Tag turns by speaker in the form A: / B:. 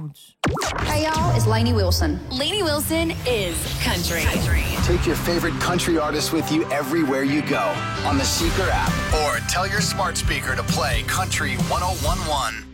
A: Jones.
B: Hey, y'all, it's Lainey Wilson.
C: Lainey Wilson is country.
D: Take your favorite country artist with you everywhere you go on the Seeker app or tell your smart speaker to play Country 1011.